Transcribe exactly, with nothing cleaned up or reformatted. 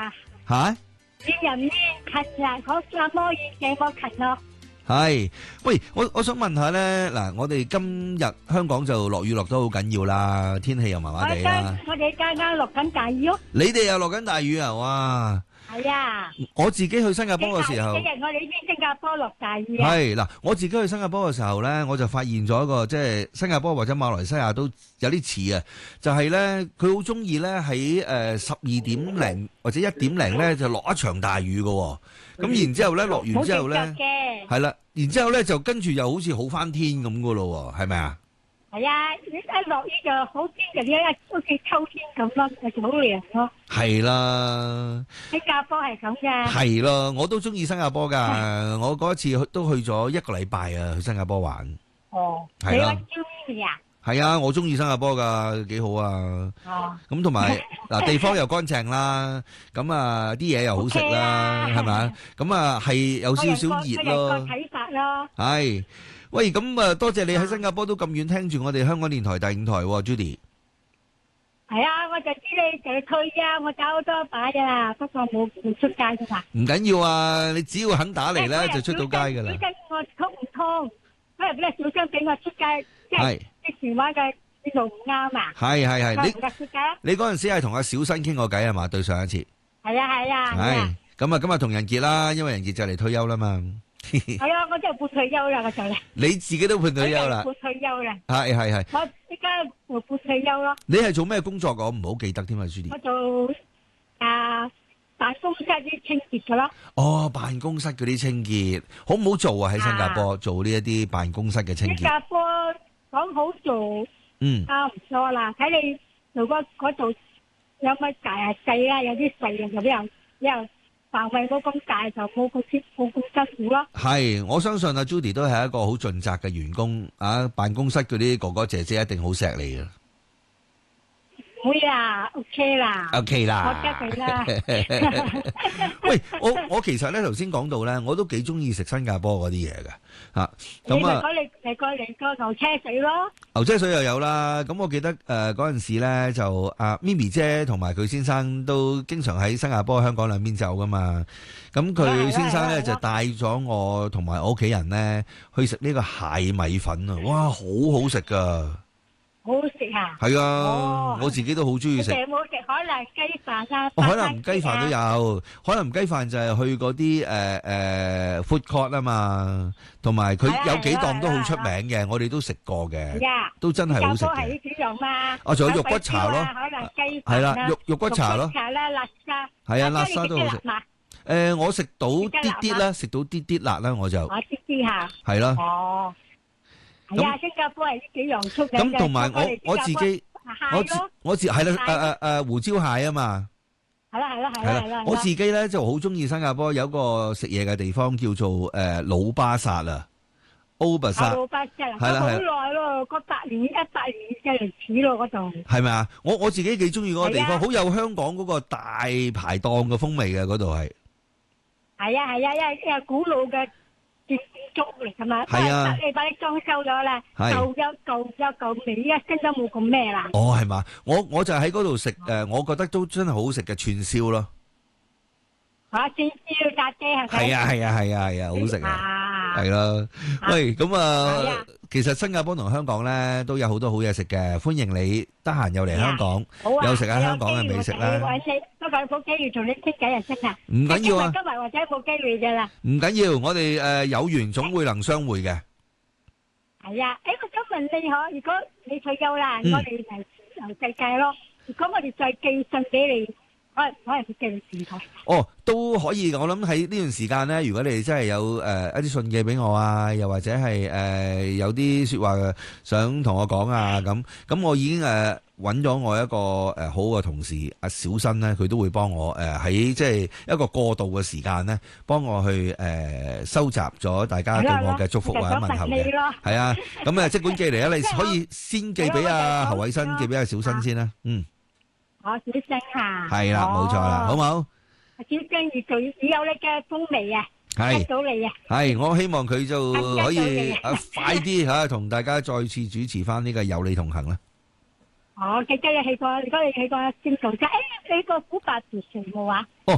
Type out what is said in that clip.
吓？ 見人面近啊，嗰咁多遠這麼近咯。 係，喂，我我想問下咧，嗱，我哋今日香港就落雨落得好緊要啦，天氣又麻麻地啦。 我哋啱啱落緊大雨咯。 你哋又落緊大雨啊？哇！ 係啊。 我自己去新加坡嘅時候， 幾日我哋先新加坡落大雨啊。 係嗱，我自己去新加坡嘅時候咧，我就發現咗一個即係新加坡或者馬來西亞都有啲似啊，就係咧佢好中意咧喺誒十二點零或者一點零咧就落一場大雨嘅，咁然之後咧落完之後咧係啦，然之後咧就跟住又好似好翻天咁嘅咯，係咪啊？ 係啊，一落雨就好天就一好似秋天咁咯，就好涼咯。係啦， 新加坡係咁嘅。 係咯，我都中意新加坡噶，我嗰一次去都去咗一個禮拜啊，去新加坡玩。 哦， 係啦。 你話係啊，我中意新加坡噶，幾好啊。哦。咁同埋嗱，地方又乾淨啦，咁啊啲嘢又好食啦，係咪啊？咁啊係有少少熱咯。 個睇法咯。 係。喂，咁啊，多謝你喺新加坡都咁遠聽住我哋香港電台第五台，Judy。 係啊，我就知你就退休，我打好多把噶啦，不過冇冇出街噶嘛。 唔緊要啊，你只要肯打嚟咧，就出到街噶啦。 小心我通唔通？嗰日咧小心俾我出街，即係啲電話嘅呢度唔啱啊。係係係，你你嗰陣時係同阿小新傾過偈係嘛？對上一次。係啊係啊。係，咁啊今日同仁傑啦，因為仁傑就嚟退休啦嘛。係啊，我真係半退休啦，我就嚟。你自己都半退休啦。半退休啦。係係係。我依家就半退休咯。你係做咩工作噶？我唔好記得添啊，朱莉。我做啊辦公室啲清潔噶咯。哦，辦公室嗰啲清潔，好唔好做啊？喺新加坡做呢一啲辦公室嘅清潔。新加坡講好做，嗯，啊唔錯啦。睇你做嗰嗰度有乜大啊細啦，有啲細啊就比較比較。範圍冇咁大就冇咁辛冇咁辛苦咯。係，我相信阿 Judy 都係一個好盡責嘅員工啊！辦公室嗰啲哥哥姐姐一定好錫你嘅。會啊 ，OK 啦 ，OK 啦，我得佢啦。喂，我我其實咧頭先講到咧，我都幾中意食新加坡嗰啲嘢嘅嚇。咁啊，你你你個你個牛車水咯，牛車水又有啦。咁我記得誒嗰陣時咧，就阿 Mimi 姐同埋佢先生都經常喺新加坡、香港兩邊走噶嘛。咁佢先生咧就帶咗我同埋我屋企人咧去食呢個蟹米粉啊！哇，好好食噶！好好食啊！係啊，我自己都好中意食。你有冇食海南雞飯啊？海南雞飯都有，海南雞飯就係去嗰啲誒誒 food court 啊嘛，同埋佢有幾檔都好出名嘅，我哋都食過嘅，都真係好食嘅。係呢幾樣嘛？啊，仲有肉骨茶咯，海南雞係啦，肉肉骨茶咯，茶啦，辣沙係啊，辣沙都好食。誒，我食到啲啲啦，食到啲啲辣啦，我就我啲啲吓係咯。哦。係啊，新加坡係呢幾樣出名嘅。咁同埋我我自己，我自我自係啦，誒誒誒胡椒蟹啊嘛。係啦係啦係啦係啦。我自己咧就好中意新加坡有個食嘢嘅地方叫做誒老巴薩啊 ，Oba 薩。老巴薩啊，係啦係。好耐咯，嗰百年一百年嘅歷史咯嗰度。係咪啊？我我自己幾中意嗰個地方，好有香港嗰個大排檔嘅風味嘅嗰度係。係啊係啊，因為因為古老嘅。建築嚟噶嘛？係啊，你把你裝修咗啦，舊有舊有舊味，依家新都冇咁咩啦。哦，係嘛？我我就喺嗰度食誒，我覺得都真係好好食嘅串燒咯。嚇，串燒炸雞係咪？係啊係啊係啊係啊，好食啊！係咯，喂，咁啊，其實新加坡同香港咧都有好多好嘢食嘅，歡迎你得閒又嚟香港，有食下香港嘅美食啦。今日冇機會同你傾偈就識啦。唔緊要啊，今日或者冇機會嘅啦。唔緊要，我哋誒有緣總會能相會嘅。係啊，誒，我想問你可，如果你退休啦，我哋嚟遊世界咯。如果我哋再寄信俾你。可能可能會寄電台。哦，都可以。我諗喺呢段時間咧，如果你真係有誒一啲信寄俾我啊，又或者係誒有啲說話想同我講啊，咁咁我已經誒揾咗我一個誒好嘅同事阿小新咧，佢都會幫我誒喺即係一個過渡嘅時間咧，幫我去誒收集咗大家對我嘅祝福或者問候嘅。係啊，咁啊即管寄嚟啊，你可以先寄俾阿侯偉新，寄俾阿小新先啦。嗯。我小聲吓，係啦，冇錯啦，好唔好？小聲越做越有你嘅風味啊，係到你啊，係我希望佢就可以啊快啲吓，同大家再次主持翻呢個有你同行啦。哦，記得你去過，如果你去過尖沙咀，誒，你個古巴字全部啊？